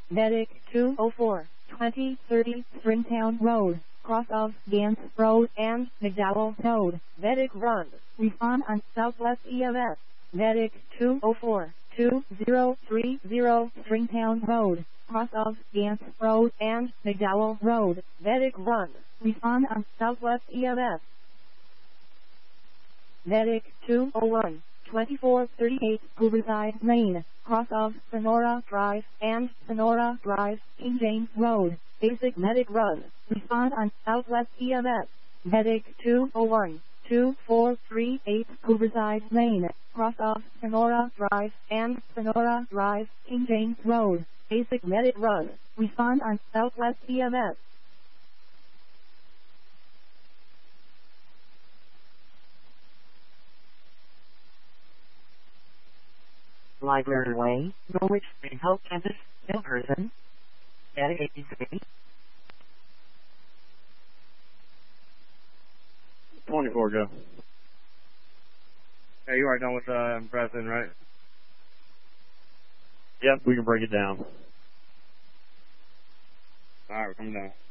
Medic 204, 2030 Stringtown Road, cross of Gans Road and McDowell Road. Medic run. Respond on Southwest EMS. Medic 204, 2030 Stringtown Road, cross of Gans Road and McDowell Road. Medic run. Respond on Southwest EMS. Medic 201, 2438 Riverside Lane, cross of Sonora Drive and Sonora Drive, King James Road. Basic medic run. Respond on Southwest EMS. Medic 201, 2438 Riverside Lane, cross of Sonora Drive and Sonora Drive, King James Road. Basic medic run. Respond on Southwest EMS. Library Way, Norwich Spring Health Campus, in person. Medic 83. 24, go. Hey, you are done with Preston, right? Yep, we can break it down. Alright, we're coming down.